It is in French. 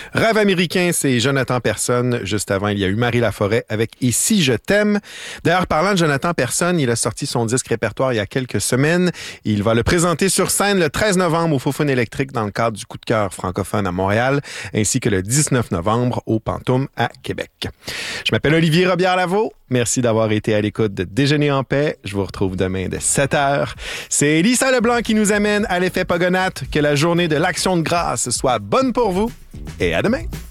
Rêve américain, c'est Jonathan Persson. Juste avant, il y a eu Marie Laforêt avec « Et si je t'aime ». D'ailleurs, parlant de Jonathan Persson, il a sorti son disque répertoire il y a quelques semaines. Il va le présenter sur scène le 13 novembre au Faux-Fun électrique dans le cadre du Coup de cœur francophone à Montréal, ainsi que le 19 novembre au Pantoum à Québec. Je m'appelle Olivier Robillard-Lavaux. Merci d'avoir été à l'écoute de Déjeuner en paix. Je vous retrouve demain de 7h. C'est Lisa Leblanc qui nous amène à l'effet Pogonate. Que la journée de l'Action de grâce soit bonne pour vous et à demain.